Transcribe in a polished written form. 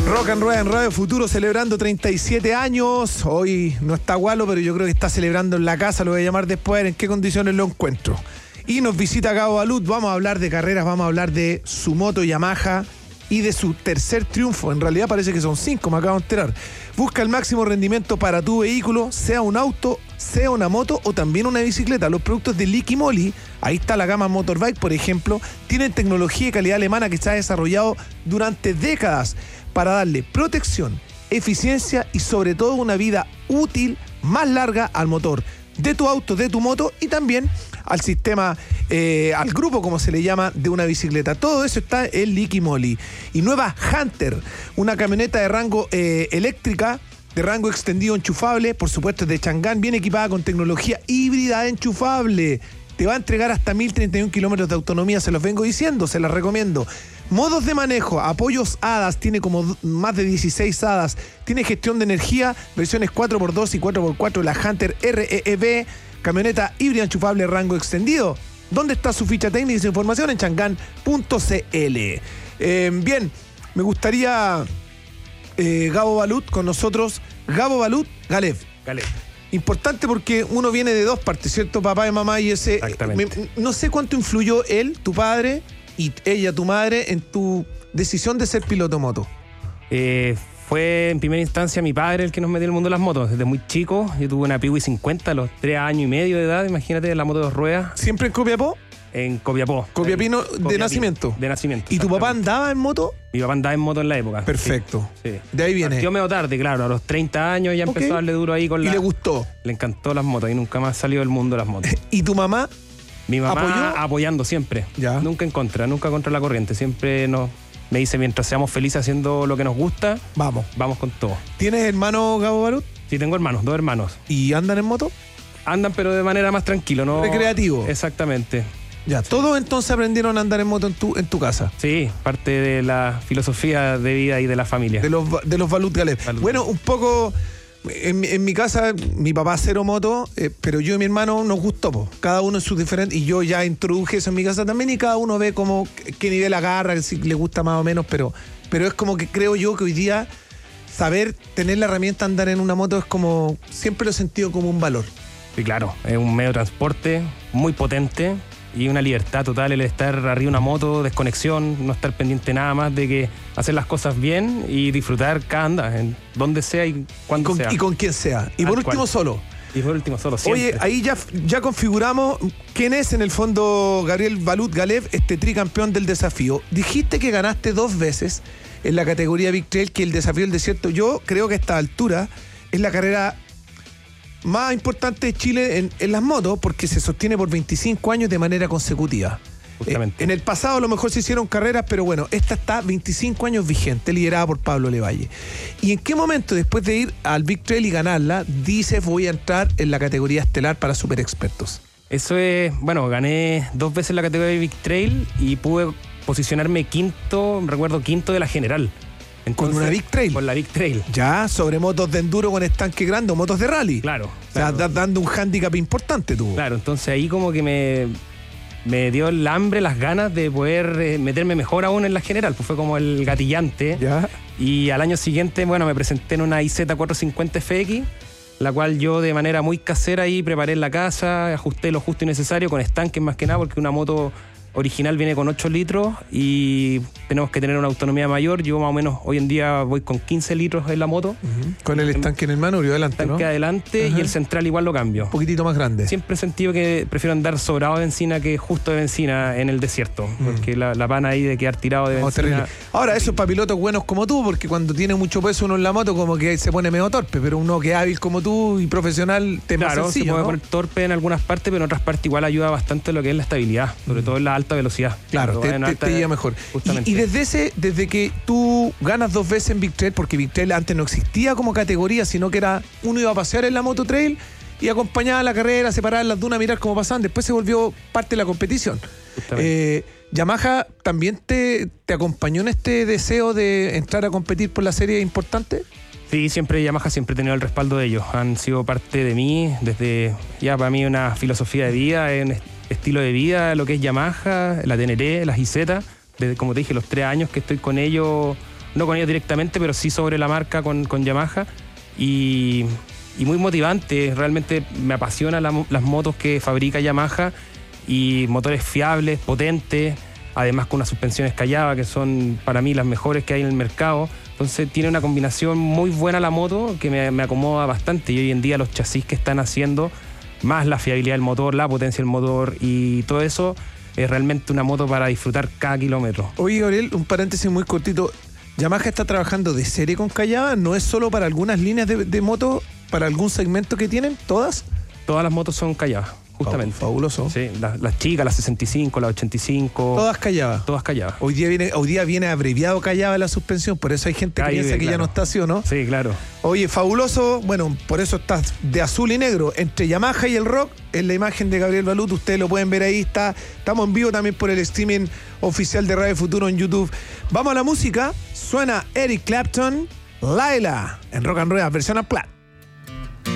Rock and Roll en Radio Futuro celebrando 37 años. Hoy no está Gualo, pero yo creo que está celebrando en la casa. Lo voy a llamar después, en qué condiciones lo encuentro. Y nos visita Gabo Balut. Vamos a hablar de carreras, vamos a hablar de su moto Yamaha y de su tercer triunfo. En realidad parece que son 5, me acabo de enterar. Busca el máximo rendimiento para tu vehículo, sea un auto, sea una moto o también una bicicleta. Los productos de Liqui Moly, ahí está la gama Motorbike, por ejemplo, tienen tecnología y calidad alemana que se ha desarrollado durante décadas para darle protección, eficiencia y sobre todo una vida útil más larga al motor de tu auto, de tu moto y también al sistema, al grupo como se le llama, de una bicicleta. Todo eso está en Liqui Moly. Y nueva Hunter, una camioneta de rango eléctrica, de rango extendido enchufable, por supuesto de Chang'an, bien equipada con tecnología híbrida enchufable. Te va a entregar hasta 1031 kilómetros de autonomía, se los vengo diciendo, se las recomiendo. Modos de manejo, apoyos HADAS, tiene como más de 16 HADAS, tiene gestión de energía, versiones 4x2 y 4x4, la Hunter REEV, camioneta híbrida enchufable rango extendido. ¿Dónde está su ficha técnica y su información? En chang'an.cl. Bien, me gustaría Gabo Balut con nosotros. Gabo Balut, Galev. Importante porque uno viene de dos partes, ¿cierto? Papá y mamá y ese... Exactamente. No sé cuánto influyó él, tu padre, y ella, tu madre, en tu decisión de ser piloto moto. Fue en primera instancia mi padre el que nos metió en el mundo de las motos. Desde muy chico, yo tuve una Piwi 50 a los 3 años y medio de edad, imagínate, la moto de 2 ruedas. ¿Siempre en Copiapó? En Copiapó. ¿Copiapino de nacimiento? De nacimiento. ¿Y tu papá andaba en moto? Mi papá andaba en moto en la época. Perfecto. Sí. De ahí viene. Yo medio tarde, claro, a los 30 años ya empezó a darle duro ahí con la... ¿Y le gustó? Le encantó las motos y nunca más salió del mundo de las motos. ¿Y tu mamá? Mi mamá ¿apoyó? Apoyando siempre. Ya. Nunca en contra, nunca contra la corriente. Siempre me dice, mientras seamos felices haciendo lo que nos gusta, vamos con todo. ¿Tienes hermano, Gabo Balut? Sí, tengo hermanos, 2 hermanos. ¿Y andan en moto? Andan, pero de manera más tranquila, ¿no? Recreativo. Exactamente. Ya, todos entonces aprendieron a andar en moto en tu casa. Sí, parte de la filosofía de vida y de la familia. De los Balut Galev. Bueno, un poco... En mi casa, mi papá cero moto, pero yo y mi hermano nos gustó, po. Cada uno en sus diferentes, y yo ya introduje eso en mi casa también, y cada uno ve como qué nivel agarra, si le gusta más o menos, pero es como que creo yo que hoy día saber tener la herramienta andar en una moto es como, siempre lo he sentido como un valor. Sí, claro, es un medio de transporte muy potente y una libertad total el estar arriba de una moto, desconexión, no estar pendiente nada más de que hacer las cosas bien y disfrutar cada anda, en donde sea y cuando sea. Y con quien sea. Y por último solo. Y por último solo, siempre. Oye, ahí ya configuramos quién es en el fondo Gabriel Balut Galev, este tricampeón del desafío. Dijiste que ganaste 2 veces en la categoría Big Trail, que el desafío del desierto, yo creo que a esta altura es la carrera más importante de Chile en las motos, porque se sostiene por 25 años de manera consecutiva. Justamente. En el pasado a lo mejor se hicieron carreras, pero bueno, esta está 25 años vigente, liderada por Pablo Levalle. ¿Y en qué momento, después de ir al Big Trail y ganarla, dices voy a entrar en la categoría estelar para super expertos? Eso es, bueno, gané 2 veces la categoría de Big Trail y pude posicionarme quinto de la general. Entonces, ¿con una Big Trail? Con la Big Trail. Ya, sobre motos de enduro con estanque grande o motos de rally. Claro. O sea, dando un hándicap importante tú. Claro, entonces ahí como que me dio el hambre, las ganas de poder meterme mejor aún en la general. Pues fue como el gatillante. Ya. Y al año siguiente, bueno, me presenté en una IZ450 FX, la cual yo de manera muy casera ahí preparé en la casa, ajusté lo justo y necesario con estanques más que nada, porque una moto original viene con 8 litros y tenemos que tener una autonomía mayor. Yo más o menos hoy en día voy con 15 litros en la moto. Con el estanque en el manubrio adelante, ¿no? Estanque adelante. Y el central igual lo cambio. Un poquitito más grande. Siempre he sentido que prefiero andar sobrado de benzina que justo de benzina en el desierto, porque la pana ahí de quedar tirado de benzina... Terrible. Ahora, eso es para pilotos buenos como tú, porque cuando tiene mucho peso uno en la moto como que se pone medio torpe, pero uno que es hábil como tú y profesional te es más sencillo, se puede ¿no? poner torpe en algunas partes, pero en otras partes igual ayuda bastante lo que es la estabilidad, sobre todo en la alta velocidad. Claro, te lleva mejor. Y desde que tú ganas 2 veces en Big Trail, porque Big Trail antes no existía como categoría, sino que era uno iba a pasear en la moto trail y acompañaba la carrera, se paraba en las dunas a mirar cómo pasaban, después se volvió parte de la competición. ¿Yamaha también te acompañó en este deseo de entrar a competir por la serie importante? Sí, Yamaha siempre he tenido el respaldo de ellos. Han sido parte de mí, desde ya para mí una filosofía de vida, un estilo de vida, lo que es Yamaha, la Teneré, las IZ. Desde, como te dije, los 3 años que estoy con ellos, no con ellos directamente, pero sí sobre la marca con Yamaha. Y muy motivante, realmente me apasionan las motos que fabrica Yamaha, y motores fiables, potentes, además con unas suspensiones Callaba que son para mí las mejores que hay en el mercado. Entonces tiene una combinación muy buena la moto que me acomoda bastante, y hoy en día los chasis que están haciendo, más la fiabilidad del motor, la potencia del motor y todo eso, es realmente una moto para disfrutar cada kilómetro. Oye, Gabriel, un paréntesis muy cortito. Yamaha está trabajando de serie con Callaba, ¿no es solo para algunas líneas de moto, para algún segmento que tienen? ¿Todas? Todas las motos son Callaba, justamente. Fabuloso. Sí, las chicas, las 65, las 85. Todas Callaba. Todas Callaba. Hoy día viene abreviado Callaba la suspensión, por eso hay gente que piensa que claro. ya no está así, ¿o no? Sí, claro. Oye, fabuloso. Bueno, por eso estás de azul y negro entre Yamaha y el rock. Es la imagen de Gabriel Balut, ustedes lo pueden ver ahí. Estamos en vivo también por el streaming oficial de Radio Futuro en YouTube. Vamos a la música. Suena Eric Clapton, Laila, en Rock and Roll, versión Unplugged.